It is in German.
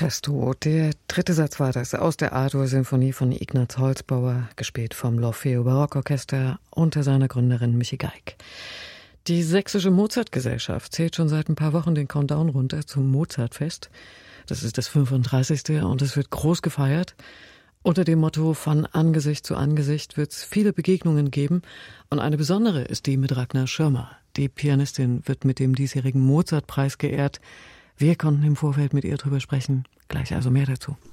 Presto, der dritte Satz war das aus der A-Dur-Sinfonie von Ignaz Holzbauer, gespielt vom L'Orfeo Barockorchester unter seiner Gründerin Michi Geig. Die Sächsische Mozartgesellschaft zählt schon seit ein paar Wochen den Countdown runter zum Mozartfest. Das ist das 35. und es wird groß gefeiert. Unter dem Motto von Angesicht zu Angesicht wird es viele Begegnungen geben und eine besondere ist die mit Ragnar Schirmer. Die Pianistin wird mit dem diesjährigen Mozartpreis geehrt. Wir konnten im Vorfeld mit ihr drüber sprechen. Gleich also mehr dazu.